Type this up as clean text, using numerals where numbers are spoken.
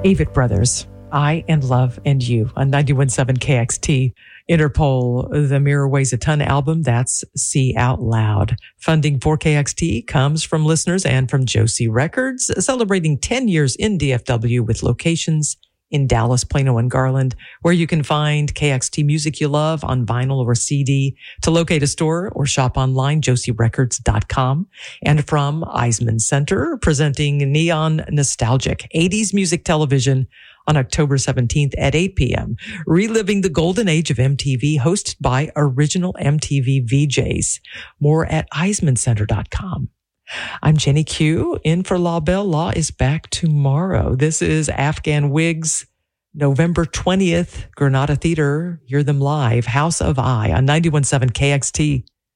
Avett Brothers, I and Love and You on 91.7 KXT. Interpol, The Mirror Weighs a Ton album, that's See Out Loud. Funding for KXT comes from listeners and from Josie Records, celebrating 10 years in DFW with locations in Dallas, Plano, and Garland, where you can find KXT music you love on vinyl or CD. To locate a store or shop online, josierecords.com. And from Eisman Center, presenting Neon Nostalgic 80s Music Television on October 17th at 8 p.m. Reliving the golden age of MTV, hosted by original MTV VJs. More at eismancenter.com. I'm Jenny Q, in for La Belle. Law is back tomorrow. This is Afghan Wigs, November 20th, Granada Theater. Hear them live, House of I on 91.7 KXT.